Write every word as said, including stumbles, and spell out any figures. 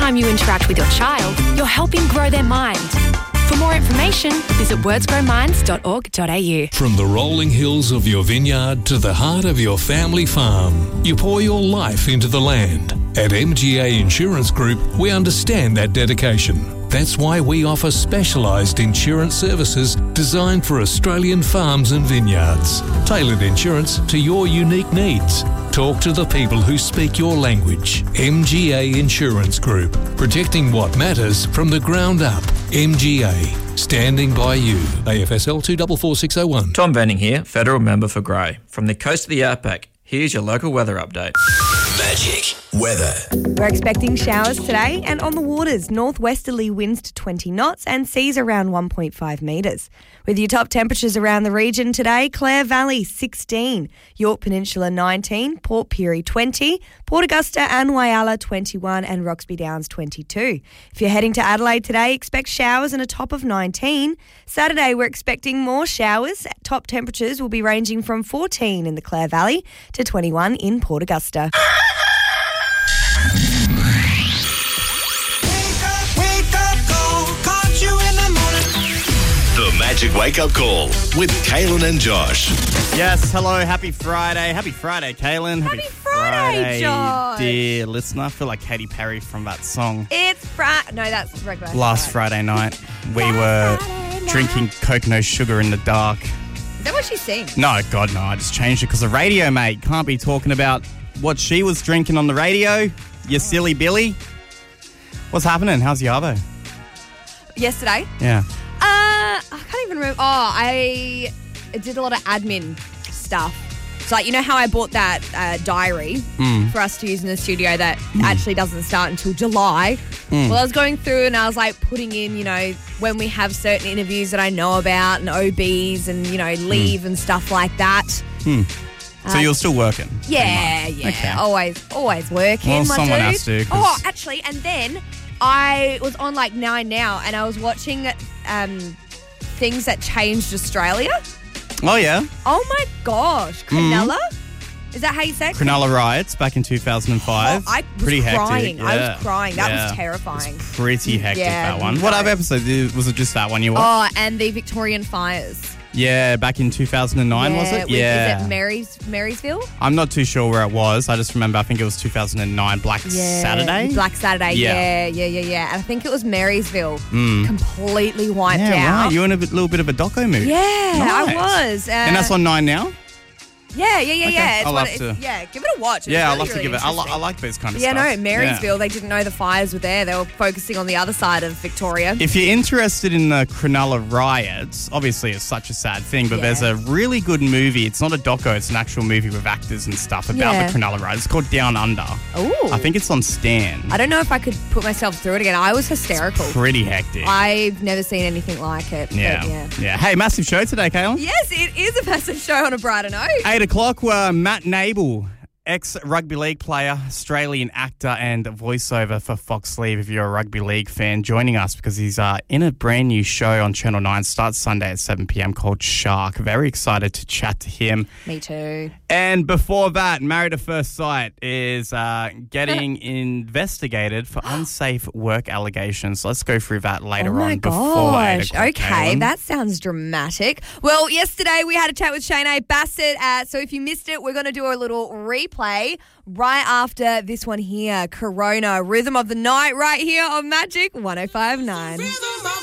time you interact with your child, you're helping grow their mind. For more information, visit words grow minds dot org dot a u. From the rolling hills of your vineyard to the heart of your family farm, you pour your life into the land. At M G A Insurance Group, we understand that dedication. That's why we offer specialised insurance services designed for Australian farms and vineyards. Tailored insurance to your unique needs. Talk to the people who speak your language. M G A Insurance Group, protecting what matters from the ground up. M G A, standing by you. A F S L two four four six oh one. Tom Venning here, Federal Member for Grey. From the coast of the Outback, here's your local weather update. Magic weather. We're expecting showers today, and on the waters, northwesterly winds to twenty knots and seas around one point five metres. With your top temperatures around the region today, Clare Valley sixteen, York Peninsula nineteen, Port Pirie twenty, Port Augusta and Whyalla twenty-one and Roxby Downs twenty-two. If you're heading to Adelaide today, expect showers and a top of nineteen. Saturday, we're expecting more showers. Top temperatures will be ranging from fourteen in the Clare Valley to twenty-one in Port Augusta. Magic Wake Up Call with Kaylin and Josh. Yes, hello, happy Friday. Happy Friday, Kaylin. Happy, happy Friday, Friday, Josh. Dear listener. I feel like Katy Perry from that song. It's Friday. No, that's regular. Last Friday, Friday night, we were Friday drinking night. Coke No Sugar in the dark. Is that what she sings? No, God, no. I just changed it because the radio, mate. Can't be talking about what she was drinking on the radio. You silly Billy. What's happening? How's the arvo? Yesterday? Yeah. Uh, I can't even remember. Oh, I did a lot of admin stuff. So, like, you know how I bought that uh, diary mm. for us to use in the studio that mm. actually doesn't start until July? Mm. Well, I was going through and I was, like, putting in, you know, when we have certain interviews that I know about and O Bs and, you know, leave mm. and stuff like that. Mm. So uh, you're still working? Yeah, yeah. Okay. Always, always working, well, my someone dude. has to. Oh, actually, and then I was on, like, Nine Now and I was watching um, things that changed Australia. Oh, yeah? Oh, my gosh. Cronulla? Mm. Is that how you say it? Cronulla riots back in two thousand five. Oh, I was pretty crying. Hectic. Yeah. I was crying. That yeah. was terrifying. It was pretty hectic, yeah, that one. no. What other episode? Was it just that one you watched? Oh, and the Victorian fires. Yeah, back in two thousand nine, yeah, was it? With, Yeah. Is it Marys, Marysville? I'm not too sure where it was. I just remember, I think it was two thousand nine, Black yeah, Saturday? Black Saturday, yeah, Yeah. yeah, yeah, yeah. And I think it was Marysville. Mm. Completely wiped yeah, out. Right. You're in a bit, little bit of a doco mood. Yeah, nice. I was. Uh, and that's on Nine Now? Yeah, yeah, yeah, okay. yeah. It's I'll one, have it's, to. Yeah, give it a watch. It's yeah, really, I'll love really to give it. I, li- I like those kind of yeah, stuff. Yeah, no, Marysville, yeah. they didn't know the fires were there. They were focusing on the other side of Victoria. If you're interested in the Cronulla riots, obviously it's such a sad thing, but yeah. there's a really good movie. It's not a doco, it's an actual movie with actors and stuff about yeah. the Cronulla riots. It's called Down Under. Ooh. I think it's on Stan. I don't know if I could put myself through it again. I was hysterical. It's pretty hectic. I've never seen anything like it. Yeah. But yeah. Yeah. Hey, massive show today, Kaylin. Yes, it is a massive show on a brighter note. Eight o'clock, uh, Matt Nable, ex-rugby league player, Australian actor and voiceover for Fox Leave, if you're a rugby league fan, joining us because he's uh, in a brand new show on Channel nine, starts Sunday at seven p.m. called Shark. Very excited to chat to him. Me too. And before that, Married at First Sight is uh, getting investigated for unsafe work allegations. So let's go through that later oh my on. Gosh. Before eight o'clock, okay, Kaylin. That sounds dramatic. Well, yesterday we had a chat with Shane Bassett. Uh, so if you missed it, we're going to do a little replay right after this one here, Corona, Rhythm of the Night, right here on Magic one oh five point nine.